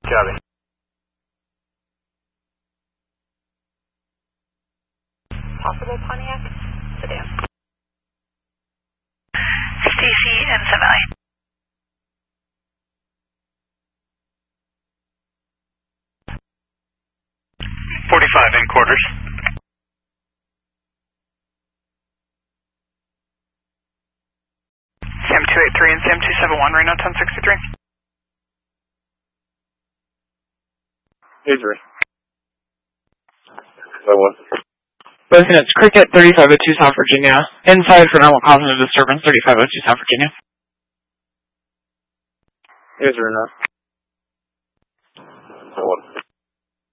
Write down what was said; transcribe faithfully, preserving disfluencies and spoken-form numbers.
Copy. Possible Pontiac sedan. Stacy and Valley. forty-five in quarters. Sam two eight three and Sam two seven one, Reno ten sixty-three. Here's Ray. That one. Both units, Cricket thirty-five oh two South Virginia. Inside for normal cognitive disturbance, thirty-five oh two South Virginia. Here's Reno.